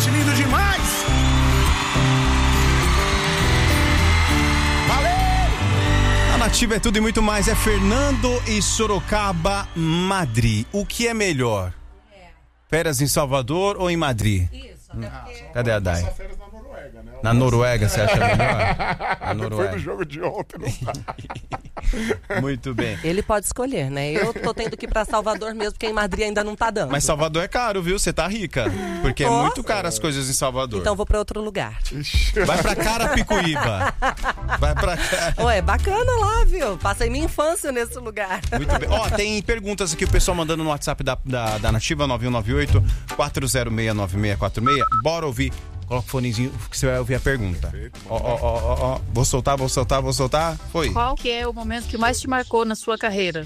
gente, lindo demais. Valeu! A Nativa é tudo e muito mais. É Fernando e Sorocaba, Madrid. O que é melhor? Férias em Salvador ou em Madrid? Isso, Cadê a Dai? Férias na Noruega, né? Na Noruega, você acha melhor? Na Depois do Noruega. jogo de ontem, não dá. Muito bem. Ele pode escolher, né? Eu tô tendo que ir pra Salvador mesmo, porque em Madrid ainda não tá dando. Mas Salvador é caro, viu? Você tá rica. Porque é Nossa. muito caro as coisas em Salvador. Então vou pra outro lugar. Vai pra Carapicuíba. Vai pra cá. Ué, bacana lá, viu? Passei minha infância nesse lugar. Muito bem. Ó, tem perguntas aqui, o pessoal mandando no WhatsApp da Nativa, 9198-4069646. Bora ouvir. Coloca o fonezinho que você vai ouvir a pergunta. Ó. Vou soltar. Foi. Qual que é o momento que mais te marcou na sua carreira?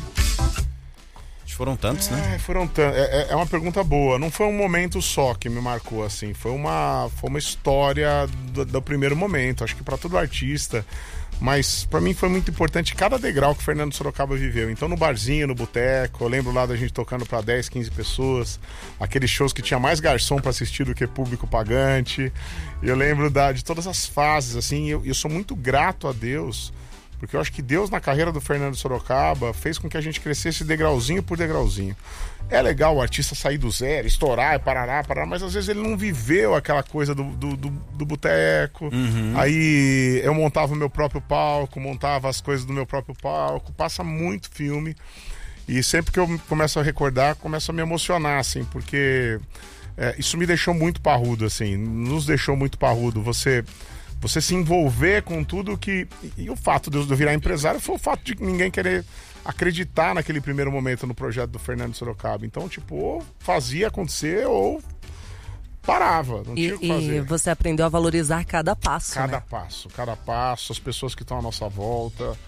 Foram tantos, né? Foram tantos. É uma pergunta boa. Não foi um momento só que me marcou, assim. Foi uma história do primeiro momento. Acho que para todo artista. Mas para mim foi muito importante cada degrau que o Fernando Sorocaba viveu. Então no barzinho, no boteco, eu lembro lá da gente tocando para 10, 15 pessoas, aqueles shows que tinha mais garçom para assistir do que público pagante. Eu lembro de todas as fases, assim, eu sou muito grato a Deus, porque eu acho que Deus na carreira do Fernando Sorocaba fez com que a gente crescesse degrauzinho por degrauzinho. É legal o artista sair do zero, estourar, parará, mas às vezes ele não viveu aquela coisa do boteco. Uhum. Aí eu montava o meu próprio palco, montava as coisas do meu próprio palco. Passa muito filme. E sempre que eu começo a recordar, começo a me emocionar, assim, porque isso me deixou muito parrudo, assim. Nos deixou muito parrudo. Você se envolver com tudo que... E o fato de eu virar empresário foi o fato de ninguém querer acreditar naquele primeiro momento no projeto do Fernando Sorocaba. Então, tipo, ou fazia acontecer ou parava. Não tinha o que fazer. E você aprendeu a valorizar cada passo, Cada né? passo, as pessoas que estão à nossa volta.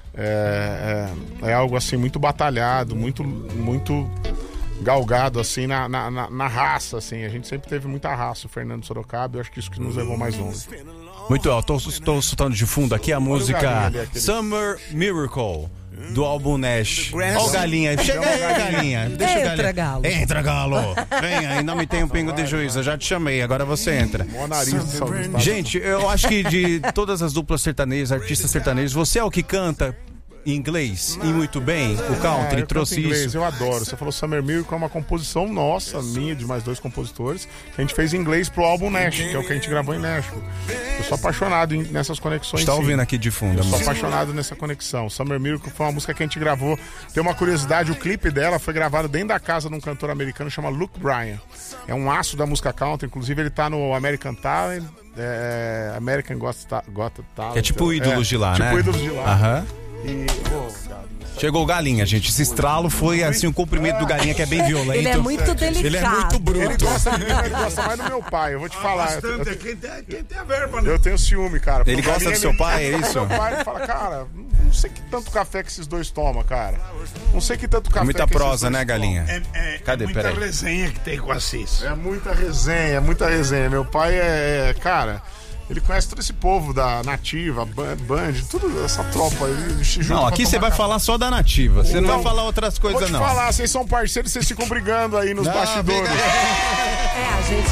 É algo assim muito batalhado, muito galgado assim na raça, assim. A gente sempre teve muita raça, o Fernando Sorocaba, e eu acho que isso que nos levou mais longe. Muito alto. Estou soltando de fundo aqui a música Summer Miracle, do álbum Nash. Ó o Galinha. Chega aí, Galinha. Deixa o Entra, Galo. Entra, Galo. Vem aí, não me tem um pingo de juízo. Eu já te chamei, agora você entra. Mó nariz de saúde. Gente, eu acho que de todas as duplas sertanejas, artistas sertanejos, você é o que canta em inglês e muito bem. O country eu trouxe canto inglês, isso. eu adoro. Você falou Summer Miracle, é uma composição nossa, minha, de mais 2 compositores, que a gente fez em inglês pro álbum Nash, que é o que a gente gravou em Nashville. Eu sou apaixonado nessas conexões. Está sim. ouvindo aqui de fundo a Eu sou música. apaixonado nessa conexão. Summer Miracle foi uma música que a gente gravou. Tem uma curiosidade, o clipe dela foi gravado dentro da casa de um cantor americano chamado Luke Bryan. É um aço da música country, inclusive ele tá no American Talent, American Got Talent. Que é tipo ídolos de lá, né? Tipo ídolos de lá. Aham. E, Chegou o Galinha, gente. Esse estralo foi assim um cumprimento do Galinha, que é bem violento. Ele é muito delicado. Ele é muito bruto. ele gosta de mim, mas ele gosta mais do meu pai, eu vou te falar. Quem tem a verba, né? Eu tenho ciúme, cara. Ele gosta do seu pai, é isso? Meu pai fala, cara, não sei que tanto café que esses dois tomam, cara. Não sei que tanto café Muita que esses prosa, dois né, Galinha? Cadê? Muita Peraí. resenha que tem com a Assis. É muita resenha, muita resenha. Meu pai cara, ele conhece todo esse povo da Nativa, Band, tudo essa tropa. Ele se junta Não, pra aqui você tomar vai falar só da Nativa. Você não Então, vai falar outras Vou coisas, te não. falar, vocês são parceiros, vocês ficam brigando aí nos bastidores. A gente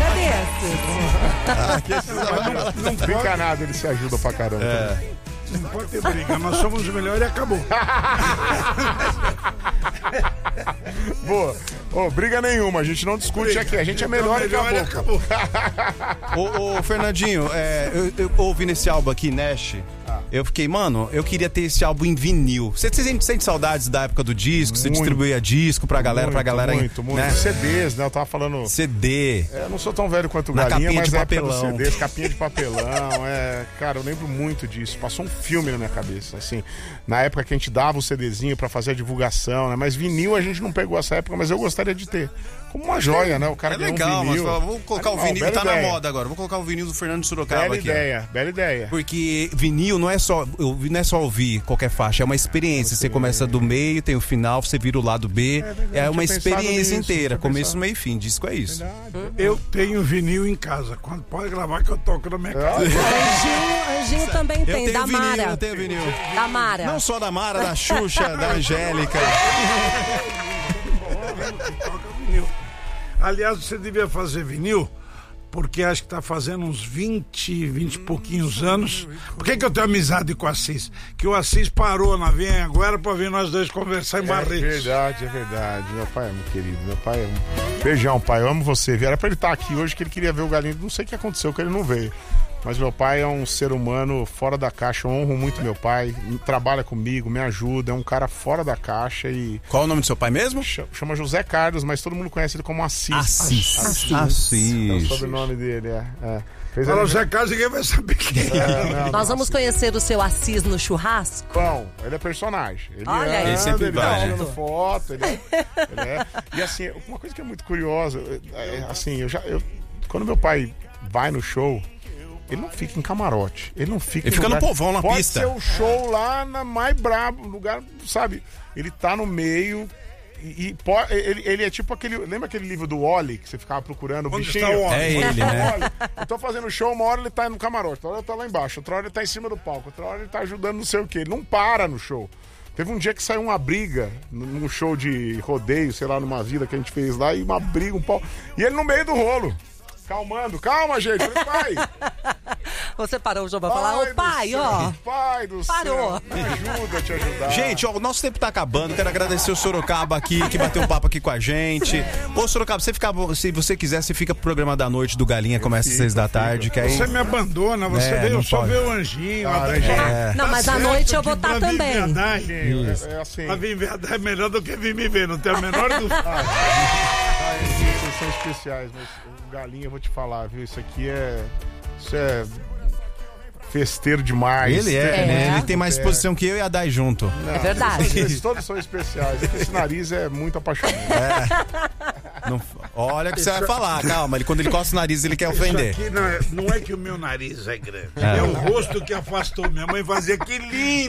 é desses. Não brinca nada, eles se ajudam pra caramba. Não pode ter briga, nós somos o melhor e acabou. Boa. Briga nenhuma, a gente não discute aqui, a gente é melhor e acabou. Ô, Fernandinho, eu ouvi nesse álbum aqui, Nash. Eu fiquei, mano, eu queria ter esse álbum em vinil. Você sente saudades da época do disco? Você distribuía disco pra galera, Muito. né? CDs, né? Eu tava falando. CD. Eu não sou tão velho quanto o Na Galinha, capinha mas de é época dos papelão. CDs, capinha de papelão. Cara, eu lembro muito disso. Passou um filme na minha cabeça, assim. Na época que a gente dava o CDzinho pra fazer a divulgação, né? Mas vinil a gente não pegou essa época, mas eu gostaria de ter. Como uma joia, né? O cara ganhou Legal, um vinil. mas vou colocar o vinil, bela tá ideia. na moda agora. Vou colocar o vinil do Fernando Sorocaba Bela aqui. bela ideia. Porque vinil não é só ouvir qualquer faixa, é uma experiência. Você começa do meio, tem o final, você vira o lado B. É uma tinha pensado experiência nisso, inteira, tinha começo, pensado. meio e fim. Disco é isso. Eu tenho vinil em casa. Quando pode gravar que eu toco na minha casa. Anjinho também Eu tem, tenho da vinil, Mara. eu tenho vinil. Da Mara. Não só da Mara, da Xuxa, da Angélica. Toca vinil. Aliás, você devia fazer vinil porque acho que tá fazendo uns 20 e pouquinhos anos. Por que eu tenho amizade com o Assis? Que o Assis parou na Vinha agora pra vir nós dois conversar em Barretos. É verdade. Meu pai é muito querido. Meu pai é Beijão, pai. Eu amo você. Era pra ele estar aqui hoje, que ele queria ver o Galinho. Não sei o que aconteceu, que ele não veio. Mas meu pai é um ser humano fora da caixa. Eu honro muito meu pai. Trabalha comigo, me ajuda. É um cara fora da caixa e... Qual o nome do seu pai mesmo? Chama José Carlos, mas todo mundo conhece ele como Assis. Assis. É o sobrenome dele, Fala José Carlos, ninguém vai saber quem é. Nós vamos conhecer o seu Assis no churrasco? Bom, ele é personagem. Ele Olha aí. anda, sempre ele vai, tá tirando foto, ele é... E assim, uma coisa que é muito curiosa, assim, quando meu pai vai no show, ele não fica em camarote. Ele fica no povão, na pista. Pode ser o show lá na mais brabo, lugar, sabe? Ele tá no meio ele é tipo aquele... Lembra aquele livro do Wall-E, que você ficava procurando o bichinho? Está o Wall-E? É ele, né? Eu tô fazendo show, uma hora ele tá no camarote, outra hora ele tá lá embaixo, outra hora ele tá em cima do palco, outra hora ele tá ajudando não sei o quê. Ele não para no show. Teve um dia que saiu uma briga no show de rodeio, sei lá, numa vila que a gente fez lá, e uma briga, um pau. E ele no meio do rolo. Calmando, calma, gente. Eu falei, pai. Você parou o jogo pra falar, ô pai, ó. Pai do Parou. céu. Me ajuda a te ajudar. Gente, ó, o nosso tempo tá acabando. Quero agradecer o Sorocaba aqui, que bateu um papo aqui com a gente. Ô, Sorocaba, se você quiser, você fica pro programa da noite do Galinha, começa às 6 da tarde. Que aí... Você me abandona, você veio só ver o Anjinho. Não, mas à noite eu vou estar também. É assim. Pra vir verdade é melhor do que vir me ver, não tem a menor dúvida. Vocês são especiais, mas o Galinha, eu vou te falar, viu? Isso é festeiro demais. Ele né? Ele tem mais exposição que eu e a Dai junto. Não, É verdade. Eles todos são especiais. Esse nariz é muito apaixonante. Olha o que você vai falar, calma. Quando ele coça o nariz, ele quer ofender. Isso aqui não é que o meu nariz é grande. É o rosto que afastou. Minha mãe fazia que lindo.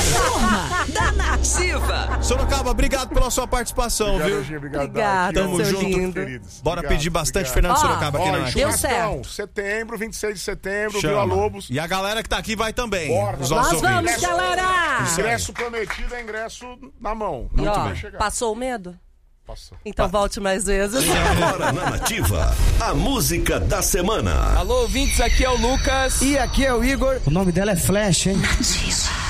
Da Nativa. Sorocaba, obrigado pela sua participação, viu? Obrigada, Tamo seu junto, lindo. Queridos. Bora Obrigado, pedir bastante obrigado. Fernando Sorocaba aqui na Nativa. Deu certo. Setembro, 26 de setembro, Chama. Vila Lobos. E a galera que tá aqui vai também. Bora. Os nossos Nós vamos, ouvintes. galera! Ingresso prometido é ingresso na mão. E Muito ó, bem chegado. passou o medo? Passou. Então volte mais vezes. Agora na Nativa, a música da semana. Alô, ouvintes, aqui é o Lucas. E aqui é o Igor. O nome dela é Flash, hein?